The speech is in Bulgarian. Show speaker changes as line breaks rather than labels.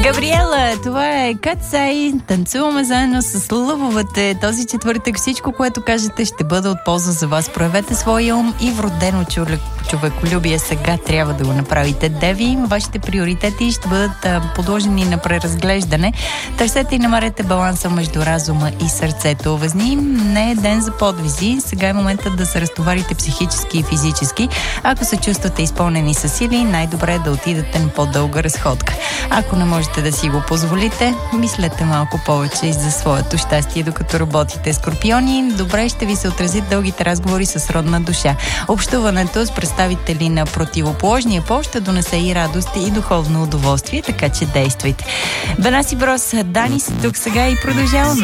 Габриела, това е Кацай. Танцуваме заедно с лъвовете. Този четвъртък всичко, което кажете, ще бъде от полза за вас. Проявете своя ум и вродено човеколюбие. Сега трябва да го направите. Деви, вашите приоритети ще бъдат подложени на преразглеждане. Търсете и намерете баланса между разума и сърцето. Везни, не е ден за подвизи. Сега е моментът да се разтоварите психически и физически. Ако се чувствате изпълнени със сили, най-добре е да отидете на по-дълга разходка. Ако не можете да си го позволите, мислете малко повече и за своето щастие, докато работите. Скорпиони, добре ще ви се отразят дългите разговори с родна душа. Общуването с представители на противоположния пол ще донесе и радост и духовно удоволствие, така че действайте. Бенаси Брос, Дани си тук сега и продължаваме.